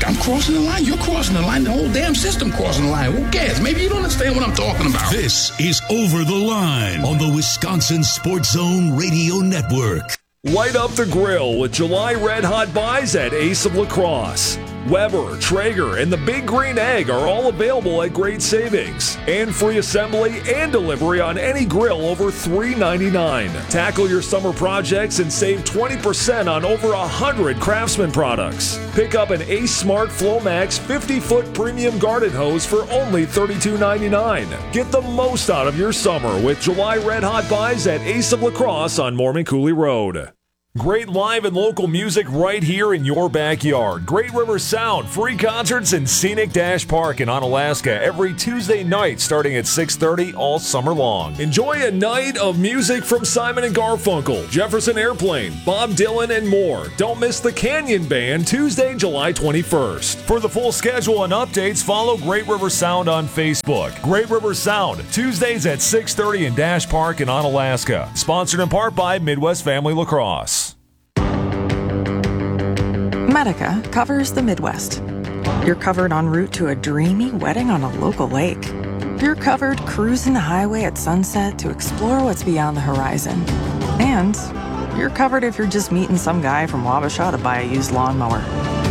I'm crossing the line. You're crossing the line. The whole damn system crossing the line. Who cares? Maybe you don't understand what I'm talking about. This is Over the Line on the Wisconsin Sports Zone Radio Network. Light up the grill with July Red Hot Buys at Ace of La Crosse. Weber, Traeger, and the Big Green Egg are all available at great savings. And free assembly and delivery on any grill over $3.99. Tackle your summer projects and save 20% on over 100 Craftsman products. Pick up an Ace Smart Flowmax 50-foot premium garden hose for only $32.99. Get the most out of your summer with July Red Hot Buys at Ace of La Crosse on Mormon Cooley Road. Great live and local music right here in your backyard. Great River Sound, free concerts in Scenic Dash Park in Onalaska every Tuesday night starting at 6:30 all summer long. Enjoy a night of music from Simon & Garfunkel, Jefferson Airplane, Bob Dylan, and more. Don't miss the Canyon Band Tuesday, July 21st. For the full schedule and updates, follow Great River Sound on Facebook. Great River Sound, Tuesdays at 6:30 in Dash Park in Onalaska. Sponsored in part by Midwest Family Lacrosse. Medica covers the Midwest. You're covered en route to a dreamy wedding on a local lake. You're covered cruising the highway at sunset to explore what's beyond the horizon. And you're covered if you're just meeting some guy from Wabasha to buy a used lawnmower.